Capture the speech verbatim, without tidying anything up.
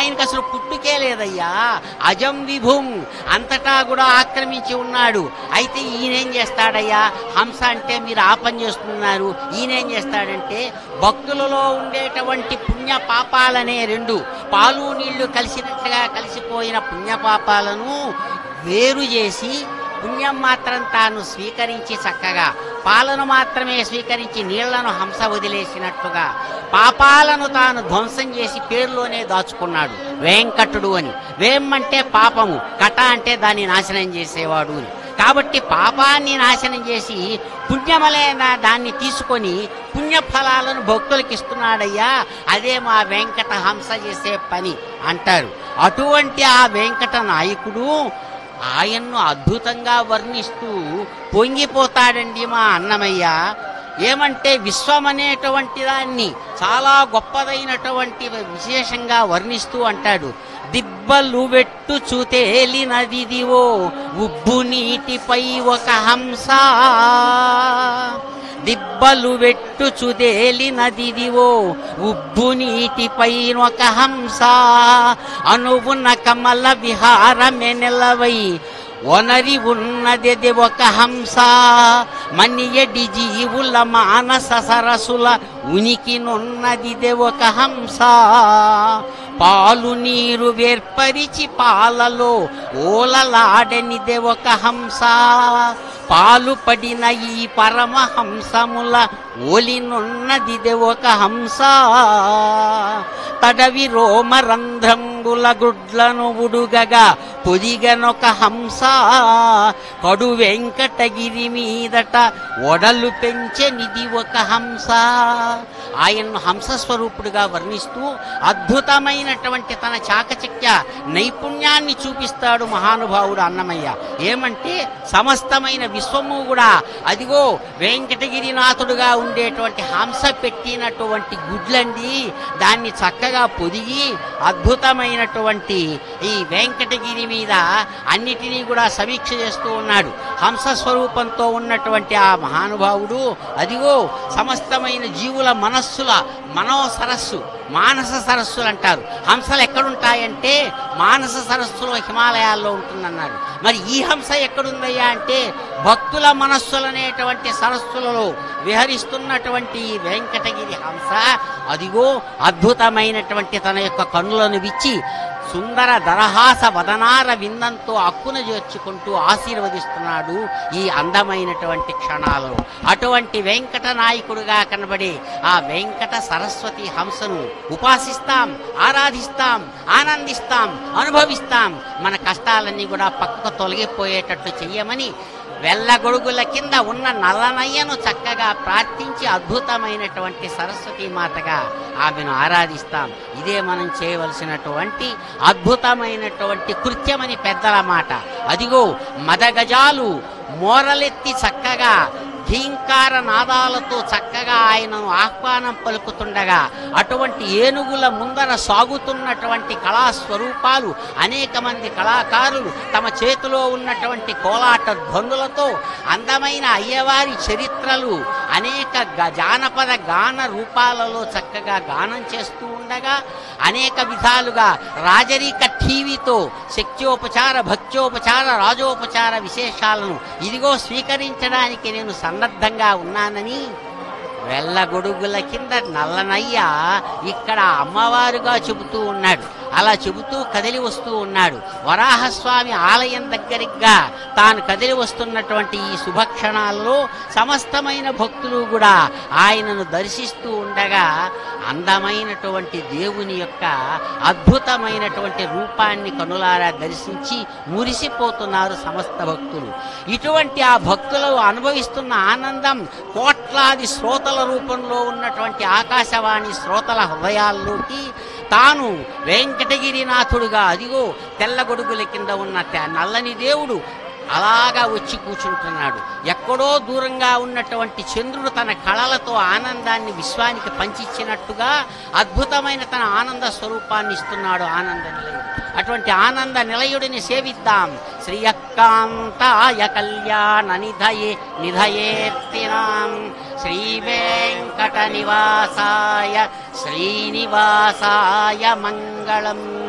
ఆయనకు అసలు పుట్టుకే లేదయ్యా. అజం విభుం, అంతటా కూడా ఆక్రమించి ఉన్నాడు. అయితే ఈయనేం చేస్తాడయ్యా? హంస అంటే మీరు ఆ పని చేస్తున్నారు. ఈయనేం చేస్తాడంటే భక్తులలో ఉండేటువంటి పుణ్య పాపాలనే రెండు పాలు నీళ్లు కలిసినట్లుగా కలిసిపోయిన పుణ్య పాపాలను వేరు చేసి పుణ్యం మాత్రం తాను స్వీకరించి చక్కగా పాలను మాత్రమే స్వీకరించి నీళ్లను హంస వదిలేసినట్టుగా పాపాలను తాను ధ్వంసం చేసి పేరులోనే దాచుకున్నాడు వెంకటుడు అని. వేం అంటే పాపము, కట అంటే దాన్ని నాశనం చేసేవాడు అని. కాబట్టి పాపాన్ని నాశనం చేసి పుణ్యమలైన దాన్ని తీసుకొని పుణ్యఫలాలను భక్తులకు ఇస్తున్నాడయ్యా. అదే మా వెంకట హంస చేసే పని అంటారు. అటువంటి ఆ వెంకట నాయకుడు ఆయన్ను అద్భుతంగా వర్ణిస్తూ పొంగిపోతాడండి మా అన్నమయ్య. ఏమంటే విశ్వం అనేటువంటి దాన్ని చాలా గొప్పదైనటువంటి విశేషంగా వర్ణిస్తూ అంటాడు. దిబ్బలు వెట్టు చూతేలినదిదివో ఉబ్బు నీటిపై ఒక హంస, దిబ్బలు వెట్టు చుదేలినదిదివో ఉబ్బు నీటిపై ఒక హంస, అనువున కమల విహారమే నెలవై ఒనరి ఉన్నది ఒక హంస, మనియడి జీవుల మానస సరసుల ఉనికినున్నది ఒక హంస, పాలు నీరు వేర్పరిచి పాలలో ఓలలాడనిదే ఒక హంస, పాలు పడిన ఈ పరమహంసముల ఓలినున్నదిదే ఒక హంస, తడవి రోమరంధ్రంబుల గుడ్లను ఉడుగగా పొదిగనొక హంస, కడు వెంకటగిరి మీదట ఒడలు పెంచెనిది ఒక హంస. ఆయన్ను హంసస్వరూపుడుగా వర్ణిస్తూ అద్భుతమైనటువంటి తన చాకచక్య నైపుణ్యాన్ని చూపిస్తాడు మహానుభావుడు అన్నమయ్య. ఏమంటే సమస్తమైన విశ్వము కూడా అదిగో వెంకటగిరినాథుడుగా ఉండేటువంటి హంస పెట్టినటువంటి గుడ్లండి. దాన్ని చక్కగా పొదిగి అద్భుతమైనటువంటి ఈ వెంకటగిరి మీద అన్నిటినీ కూడా సమీక్ష చేస్తూ ఉన్నాడు. హంస స్వరూపంతో ఉన్నటువంటి ఆ మహానుభావుడు అదిగో సమస్తమైన జీవుల మనస్సుల మనో సరస్సు, మానస సరస్సులు అంటారు. హంసలు ఎక్కడుంటాయంటే మానస సరస్సులో హిమాలయాల్లో ఉంటుందన్నారు. మరి ఈ హంస ఎక్కడుందయ్యా అంటే భక్తుల మనస్సులనేటువంటి సరస్సులలో విహరిస్తున్నటువంటి వెంకటగిరి హంస అదిగో అద్భుతమైనటువంటి తన యొక్క కన్నులను విచ్చి సుందర దరహాస వదనార విందంతో అక్కున చేర్చుకుంటూ ఆశీర్వదిస్తున్నాడు ఈ అందమైనటువంటి క్షణాలలో. అటువంటి వెంకట నాయకుడుగా కనబడే ఆ వెంకట సరస్వతి హంసను ఉపాసిస్తాం, ఆరాధిస్తాం, ఆనందిస్తాం, అనుభవిస్తాం. మన కష్టాలన్నీ కూడా పక్కకు తొలగిపోయేటట్లు చెయ్యమని వెల్లగొడుగుల కింద ఉన్న నల్లనయ్యను చక్కగా ప్రార్థించి అద్భుతమైనటువంటి సరస్వతీ మాతగా ఆమెను ఆరాధిస్తాం. ఇదే మనం చేయవలసినటువంటి అద్భుతమైనటువంటి కృత్యమని పెద్దల మాట. అదిగో మదగజాలు మోరలెత్తి చక్కగా ఘీంకార నాదాలతో చక్కగా ఆయనను ఆహ్వానం పలుకుతుండగా అటువంటి ఏనుగుల ముందర సాగుతున్నటువంటి కళాస్వరూపాలు అనేక మంది కళాకారులు తమ చేతిలో ఉన్నటువంటి కోలాట ధ్వనులతో అందమైన అయ్యవారి చరిత్రలు అనేక జానపద గాన రూపాలలో చక్కగా గానం చేస్తూ ఉండగా అనేక విధాలుగా రాజరిక టీవీతో శక్త్యోపచార, భక్త్యోపచార, రాజోపచార విశేషాలను ఇదిగో స్వీకరించడానికి నేను సన్నద్ధంగా ఉన్నానని వెల్లగొడుగుల కింద నల్లనయ్య ఇక్కడ అమ్మవారుగా చెబుతూ ఉన్నాడు. అలా చెబుతూ కదిలి వస్తూ ఉన్నాడు. వరాహస్వామి ఆలయం దగ్గరగా తాను కదిలి వస్తున్నటువంటి ఈ శుభక్షణాల్లో సమస్తమైన భక్తులు కూడా ఆయనను దర్శిస్తూ ఉండగా అందమైనటువంటి దేవుని యొక్క అద్భుతమైనటువంటి రూపాన్ని కనులారా దర్శించి మురిసిపోతున్నారు సమస్త భక్తులు. ఇటువంటి ఆ భక్తులు అనుభవిస్తున్న ఆనందం కోట్లాది శ్రోతల రూపంలో ఉన్నటువంటి ఆకాశవాణి శ్రోతల హృదయాల్లోకి తాను వెంకటగిరినాథుడుగా అదిగో తెల్లగొడుగుల కింద ఉన్న నల్లని దేవుడు అలాగా వచ్చి కూర్చుంటున్నాడు. ఎక్కడో దూరంగా ఉన్నటువంటి చంద్రుడు తన కళలతో ఆనందాన్ని విశ్వానికి పంచిచ్చినట్టుగా అద్భుతమైన తన ఆనంద స్వరూపాన్ని ఇస్తున్నాడు ఆనంద నిలయుడు. అటువంటి ఆనంద నిలయుడిని సేవిద్దాం. శ్రీయకాంతాయ కళ్యాణ నిధయే నిధయేత్తినాం శ్రీ వెంకట నివాసాయ శ్రీనివాసాయ మంగళం.